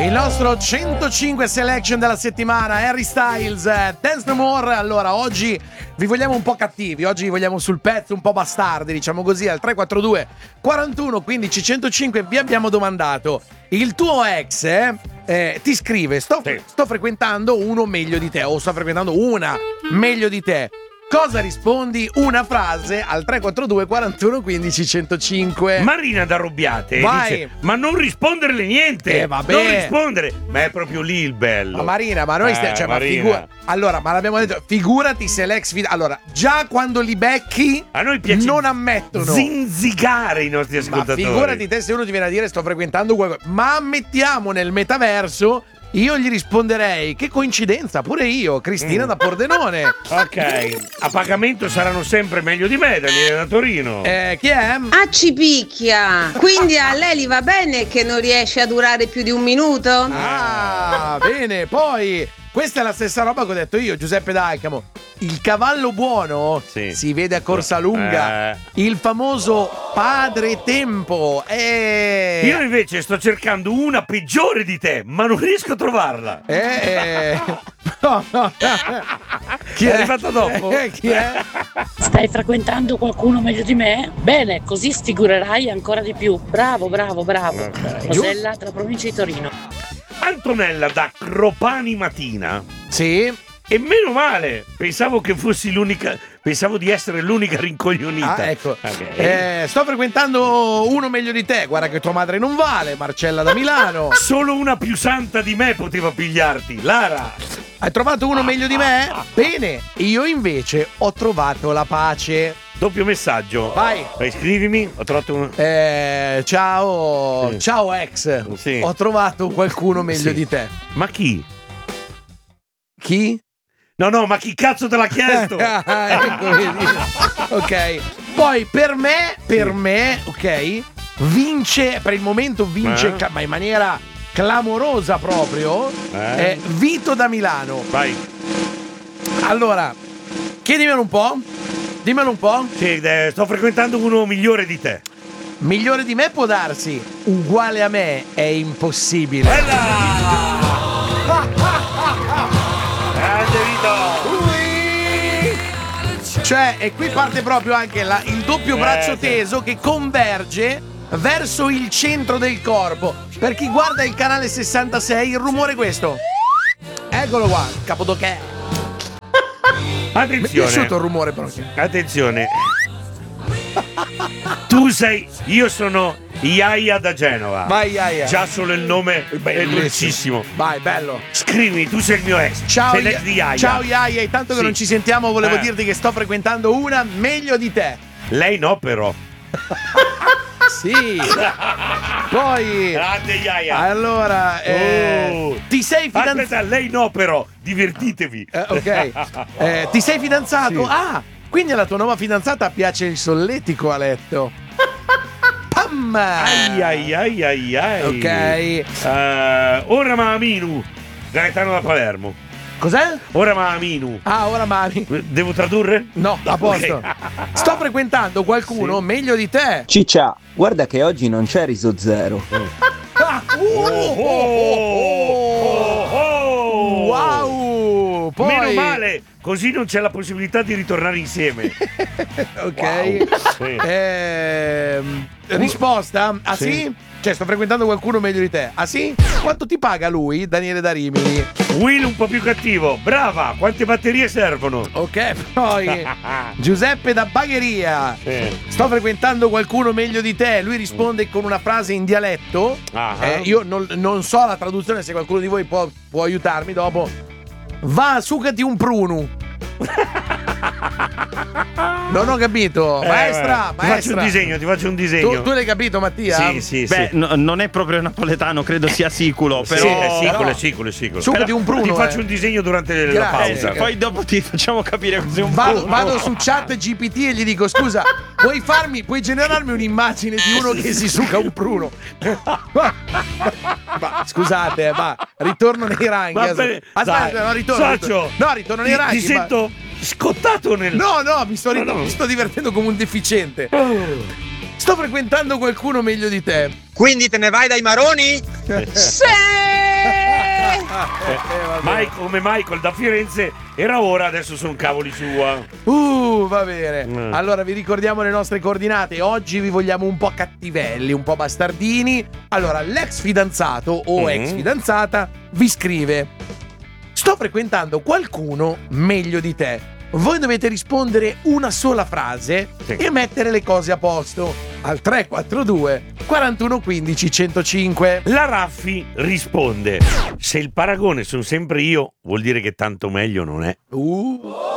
Il nostro 105 selection della settimana, Harry Styles, Dance No More. Allora, oggi vi vogliamo un po' cattivi, oggi vi vogliamo sul pezzo, un po' bastardi, diciamo così, al 342 41 15 105 vi abbiamo domandato: il tuo ex ti scrive sto frequentando uno meglio di te, o sto frequentando una meglio di te. Cosa rispondi? Una frase al 342 41 15 105. Marina da Robbiate dice: ma non risponderle niente, vabbè. non rispondere, ma è proprio lì il bello. Ma Marina, ma noi Marina. allora, ma l'abbiamo detto, figurati se l'ex allora, già quando li becchi a noi piace non ammettono zinzigare i nostri ascoltatori. Ma figurati te se uno ti viene a dire sto frequentando qualcosa, ma ammettiamo nel metaverso. Io gli risponderei: che coincidenza, pure io, Cristina da Pordenone. Ok, a pagamento saranno sempre meglio di me, Daniele da Torino. Chi è? Ci picchia. Quindi a lei gli va bene che non riesce a durare più di un minuto? Ah, bene. Poi questa è la stessa roba che ho detto io, Giuseppe D'Alcamo. Il cavallo buono si vede a corsa lunga. Il famoso padre tempo. Io invece sto cercando una peggiore di te, ma non riesco a trovarla. No. Chi è arrivato dopo? Chi è? Stai frequentando qualcuno meglio di me? Bene, così sfigurerai ancora di più. Bravo. Okay. Rosella, tra provincia di Torino. Antonella da Cropani Matina. Sì. E meno male, pensavo di essere l'unica rincoglionita. Ecco. Okay. Sto frequentando uno meglio di te. Guarda che tua madre non vale. Marcella da Milano. Solo una più santa di me poteva pigliarti, Lara. Hai trovato uno meglio di me? Bene. Io invece ho trovato la pace. Doppio messaggio. Vai. Scrivimi. Ho trovato uno. Ciao. Sì. Ciao ex. Sì. Ho trovato qualcuno meglio di te. Ma chi? Chi? No, ma chi cazzo te l'ha chiesto? Ecco, vedi. Ok. Poi per me, ok, vince, per il momento vince, ma in maniera clamorosa proprio, Vito da Milano. Vai. Allora, chiedimelo un po'. Dimmelo un po'. Sì, sto frequentando uno migliore di te. Migliore di me può darsi, uguale a me è impossibile. Grande Vito! Cioè, e qui parte proprio anche il doppio braccio teso che converge verso il centro del corpo. Per chi guarda il canale 66, il rumore è questo. Eccolo qua, Capodocè. Attenzione. Mi è piaciuto il rumore proprio. Attenzione. Tu sei, io sono Iaia da Genova. Vai Iaia. Già solo il nome è dolcissimo. Vai, bello. Scrivimi, tu sei il mio ex. Ciao, sei l'ex di Iaia. Ciao Iaia, intanto che non ci sentiamo volevo dirti che sto frequentando una meglio di te. Lei no però. Sì. Poi grande Iaia. Allora ti sei fidanzato? Aspetta, lei no però. Divertitevi. Ok. Ti sei fidanzato? Sì. Ah, quindi alla tua nuova fidanzata piace il solletico a letto. Pam! Ai. Ok. Ora Maminu. Gaetano da Palermo. Cos'è? Ora Maminu. Ah, ora Mami. Devo tradurre? No, a posto. Okay. Sto frequentando qualcuno meglio di te. Ciccia, guarda che oggi non c'è riso zero. Wow! Poi... Meno male, così non c'è la possibilità di ritornare insieme. Ok. Sì. Risposta? Ah sì? Cioè, sto frequentando qualcuno meglio di te. Ah sì? Quanto ti paga lui, Daniele da Rimini? Will un po' più cattivo. Brava, quante batterie servono? Ok, poi Giuseppe da Bagheria. Sto frequentando qualcuno meglio di te. Lui risponde con una frase in dialetto. Io non so la traduzione, se qualcuno di voi può aiutarmi dopo. Va, sucati un prunu. Non ho capito. Maestra. Ti faccio un disegno. Tu l'hai capito, Mattia? Sì. Beh, non è proprio napoletano, credo sia siculo. Però sì, è siculo. Sucati un pruno. Ti faccio un disegno durante la pausa. Poi dopo ti facciamo capire cos'è un pruno. Vado su chat GPT e gli dico: scusa, puoi generarmi un'immagine di uno che si suca un pruno? Scusate, ritorno nei ranghi. Aspetta, no, ritorno nei ranghi. Ti sento scottato nel... No, mi sto divertendo come un deficiente. Sto frequentando qualcuno meglio di te. Quindi te ne vai dai maroni? Sì! Come Michael da Firenze era ora, adesso sono cavoli sua. Va bene. Allora vi ricordiamo le nostre coordinate. Oggi vi vogliamo un po' cattivelli, un po' bastardini. Allora, l'ex fidanzato o ex fidanzata vi scrive: sto frequentando qualcuno meglio di te. Voi dovete rispondere una sola frase e mettere le cose a posto al 342 41 15 105. La Raffi risponde: se il paragone sono sempre io, vuol dire che tanto meglio non è.